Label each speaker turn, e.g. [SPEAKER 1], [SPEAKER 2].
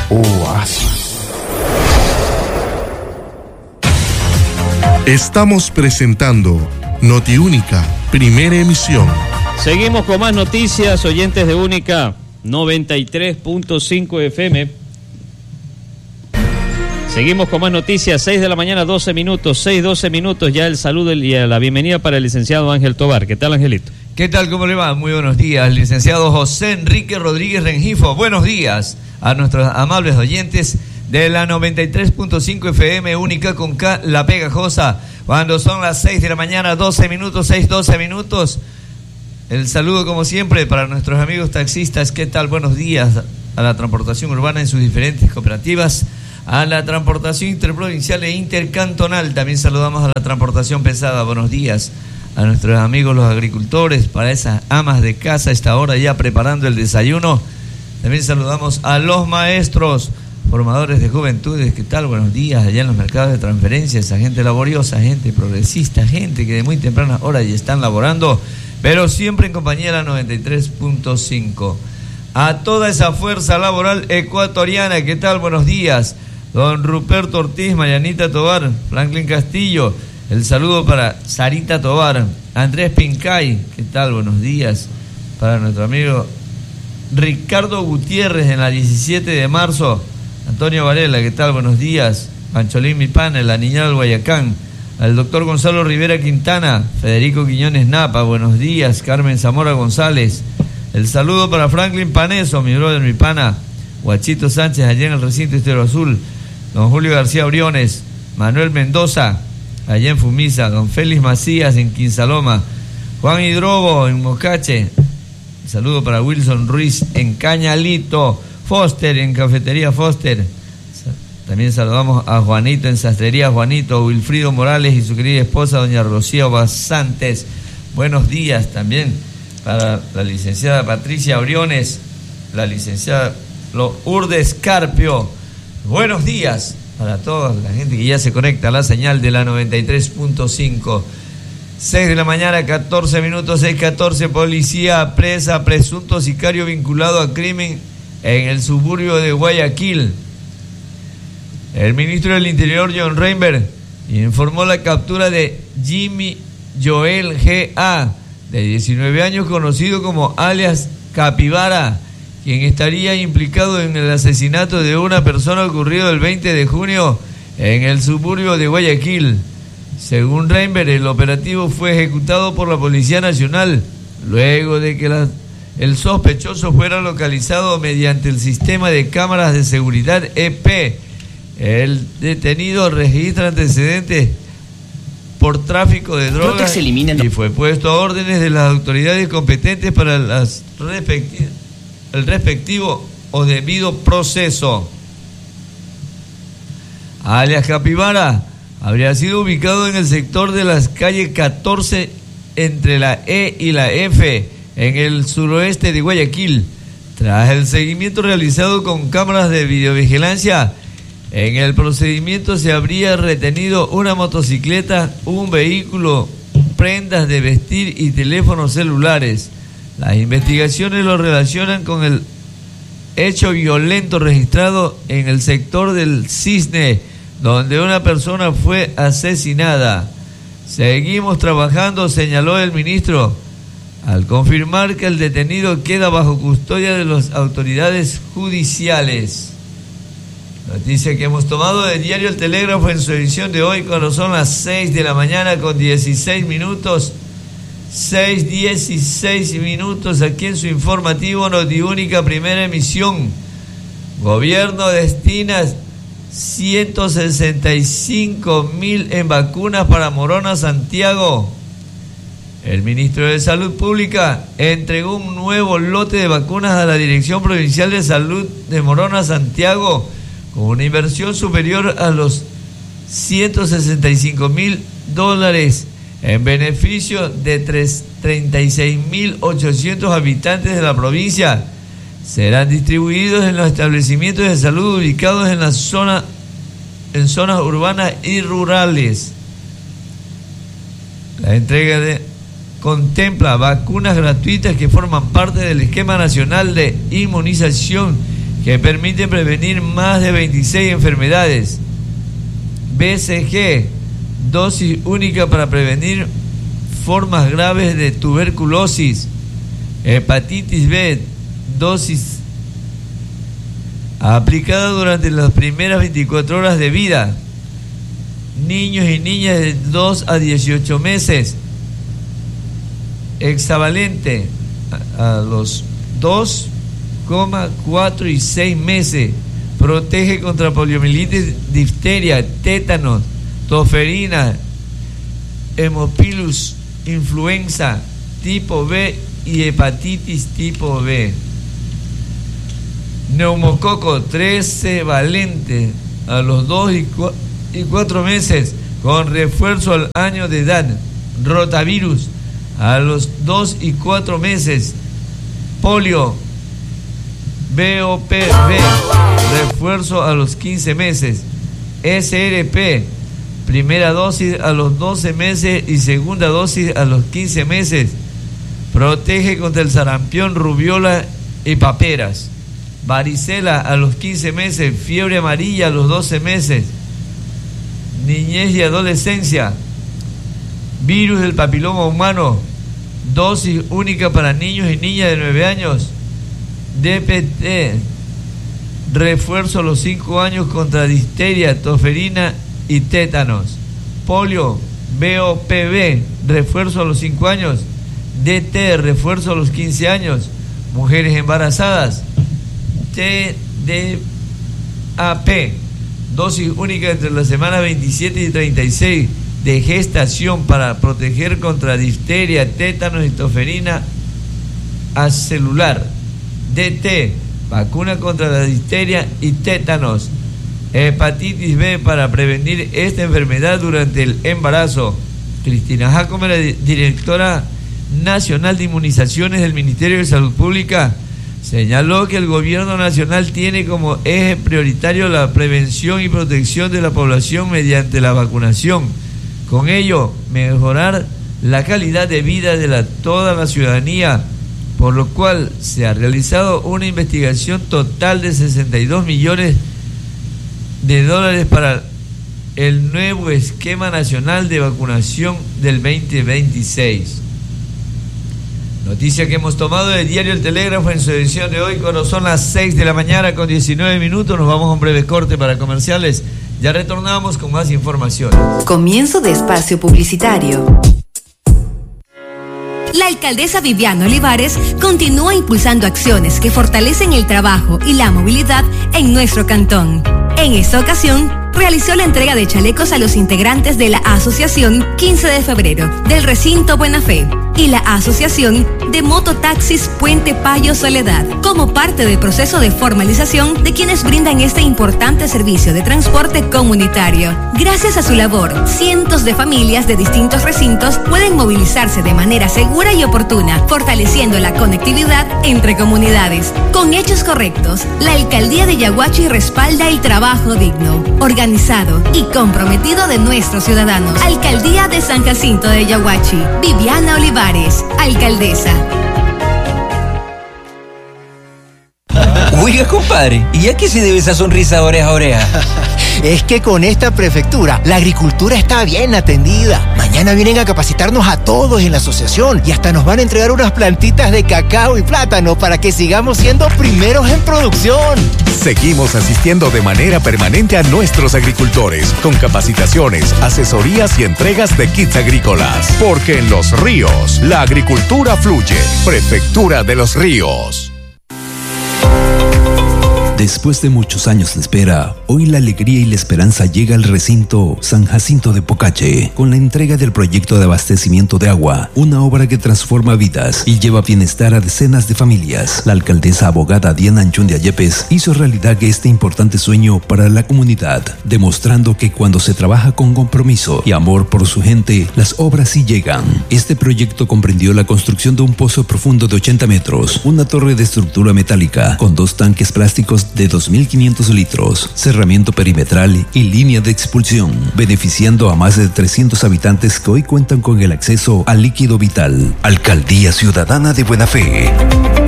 [SPEAKER 1] Oasis. Estamos presentando Notiúnica, primera emisión.
[SPEAKER 2] Seguimos con más noticias, oyentes de Única 93.5 FM. Seguimos con más noticias, 6 de la mañana, 12 minutos, 6:12 minutos. Ya el saludo y la bienvenida para el licenciado Ángel Tobar. ¿Qué tal, Angelito?
[SPEAKER 3] ¿Qué tal? ¿Cómo le va? Muy buenos días, licenciado José Enrique Rodríguez Rengifo. Buenos días a nuestros amables oyentes de la 93.5 FM Única con K, La Pegajosa. Cuando son las 6 de la mañana, 12 minutos, 6:12 minutos. El saludo, como siempre, para nuestros amigos taxistas. ¿Qué tal? Buenos días a la transportación urbana en sus diferentes cooperativas, a la transportación interprovincial e intercantonal. También saludamos a la transportación pesada. Buenos días a nuestros amigos los agricultores, para esas amas de casa a esta hora ya preparando el desayuno. También saludamos a los maestros, formadores de juventudes. ¿Qué tal? Buenos días allá en los mercados de transferencia, esa gente laboriosa, gente progresista, gente que de muy tempranas horas ya están laborando, pero siempre en compañía de la 93.5. A toda esa fuerza laboral ecuatoriana, ¿qué tal? Buenos días. Don Ruperto Ortiz, Marianita Tobar, Franklin Castillo, el saludo para Sarita Tobar, Andrés Pincay, ¿qué tal? Buenos días. Para nuestro amigo Ricardo Gutiérrez en la 17 de marzo, Antonio Varela, ¿qué tal? Buenos días. Pancholín Mipana, la niña del Guayacán, al doctor Gonzalo Rivera Quintana, Federico Quiñones Napa, buenos días. Carmen Zamora González, el saludo para Franklin Paneso, mi brother, mi pana, Guachito Sánchez allá en el recinto Estero Azul, don Julio García Briones, Manuel Mendoza allá en Fumisa, don Félix Macías en Quinsaloma, Juan Hidrobo en Mocache, un saludo para Wilson Ruiz en Cañalito, Foster en Cafetería Foster. También saludamos a Juanito en Sastrería Juanito, Wilfrido Morales y su querida esposa doña Rocío Basantes. Buenos días también para la licenciada Patricia Briones, la licenciada Lourdes Carpio. Buenos días para toda la gente que ya se conecta a la señal de la 93.5. 6 de la mañana, 14 minutos, 6:14. Policía presa presunto sicario vinculado a crimen en el suburbio de Guayaquil. El ministro del Interior, John Reinberg, informó la captura de Jimmy Joel G.A., de 19 años, conocido como alias Capibara, quien estaría implicado en el asesinato de una persona ocurrido el 20 de junio en el suburbio de Guayaquil. Según Reinberg, el operativo fue ejecutado por la Policía Nacional luego de que el sospechoso fuera localizado mediante el sistema de cámaras de seguridad EP. El detenido registra antecedentes por tráfico de drogas y fue puesto a órdenes de las autoridades competentes para el respectivo o debido proceso. Alias Capibara habría sido ubicado en el sector de las calles 14 entre la E y la F en el suroeste de Guayaquil. Tras el seguimiento realizado con cámaras de videovigilancia, en el procedimiento se habría retenido una motocicleta, un vehículo, prendas de vestir y teléfonos celulares. Las investigaciones lo relacionan con el hecho violento registrado en el sector del Cisne, donde una persona fue asesinada. Seguimos trabajando, señaló el ministro, al confirmar que el detenido queda bajo custodia de las autoridades judiciales. Noticia que hemos tomado del diario El Telégrafo en su edición de hoy, cuando son las 6 de la mañana con 16 minutos. 6:16 minutos aquí en su informativo Notiúnica, primera emisión. Gobierno destina 165.000 en vacunas para Morona Santiago. El ministro de Salud Pública entregó un nuevo lote de vacunas a la Dirección Provincial de Salud de Morona Santiago, con una inversión superior a los $165.000 en beneficio de 36.800 habitantes de la provincia. Serán distribuidos en los establecimientos de salud ubicados en zonas urbanas y rurales. La entrega contempla vacunas gratuitas que forman parte del esquema nacional de inmunización que permite prevenir más de 26 enfermedades. BCG, dosis única para prevenir formas graves de tuberculosis. Hepatitis B, dosis aplicada durante las primeras 24 horas de vida. Niños y niñas de 2 a 18 meses. Hexavalente a los 2, 4 y 6 meses. Protege contra poliomielitis, difteria, tétanos, tosferina, hemopilus, influenza tipo B y hepatitis tipo B. Neumococo 13 valente a los 2 y 4 meses con refuerzo al año de edad. Rotavirus a los 2 y 4 meses. Polio BOPV, refuerzo a los 15 meses. SRP, primera dosis a los 12 meses y segunda dosis a los 15 meses. Protege contra el sarampión, rubiola y paperas. Varicela a los 15 meses, fiebre amarilla a los 12 meses. Niñez y adolescencia. Virus del papiloma humano, dosis única para niños y niñas de 9 años. DPT, refuerzo a los 5 años contra difteria, tosferina y tétanos. Polio, BOPV, refuerzo a los 5 años. DT, refuerzo a los 15 años. Mujeres embarazadas. TDAP, dosis única entre las semanas 27 y 36 de gestación para proteger contra difteria, tétanos y tosferina acelular. DT, vacuna contra la difteria y tétanos. Hepatitis B para prevenir esta enfermedad durante el embarazo. Cristina Jacome, la directora nacional de inmunizaciones del Ministerio de Salud Pública, señaló que el gobierno nacional tiene como eje prioritario la prevención y protección de la población mediante la vacunación. Con ello, mejorar la calidad de vida de toda la ciudadanía, por lo cual se ha realizado una investigación total de 62 millones de dólares para el nuevo esquema nacional de vacunación del 2026. Noticia que hemos tomado del diario El Telégrafo en su edición de hoy, cuando son las 6 de la mañana con 19 minutos. Nos vamos a un breve corte para comerciales. Ya retornamos con más informaciones.
[SPEAKER 4] Comienzo de espacio publicitario. La alcaldesa Viviana Olivares continúa impulsando acciones que fortalecen el trabajo y la movilidad en nuestro cantón. En esta ocasión, realizó la entrega de chalecos a los integrantes de la Asociación 15 de Febrero del Recinto Buena Fe y la Asociación de Mototaxis Puente Payo Soledad, como parte del proceso de formalización de quienes brindan este importante servicio de transporte comunitario. Gracias a su labor, cientos de familias de distintos recintos pueden movilizarse de manera segura y oportuna, fortaleciendo la conectividad entre comunidades. Con hechos correctos, la Alcaldía de Yaguachi respalda el trabajo digno, organizado y comprometido de nuestros ciudadanos. Alcaldía de San Jacinto de Yaguachi. Viviana Olivares, alcaldesa.
[SPEAKER 5] Oiga, compadre, ¿y a qué se debe esa sonrisa oreja a oreja?
[SPEAKER 6] Es que con esta prefectura, la agricultura está bien atendida. Mañana vienen a capacitarnos a todos en la asociación y hasta nos van a entregar unas plantitas de cacao y plátano para que sigamos siendo primeros en producción.
[SPEAKER 7] Seguimos asistiendo de manera permanente a nuestros agricultores con capacitaciones, asesorías y entregas de kits agrícolas. Porque en Los Ríos, la agricultura fluye. Prefectura de Los Ríos.
[SPEAKER 8] Después de muchos años de espera, hoy la alegría y la esperanza llega al recinto San Jacinto de Pocache con la entrega del proyecto de abastecimiento de agua, una obra que transforma vidas y lleva bienestar a decenas de familias. La alcaldesa abogada Diana Anchundia Yepes hizo realidad este importante sueño para la comunidad, demostrando que cuando se trabaja con compromiso y amor por su gente, las obras sí llegan. Este proyecto comprendió la construcción de un pozo profundo de 80 metros, una torre de estructura metálica con 2 tanques plásticos de 2.500 litros, cerramiento perimetral y línea de expulsión, beneficiando a más de 300 habitantes que hoy cuentan con el acceso al líquido vital. Alcaldía Ciudadana de Buena Fe.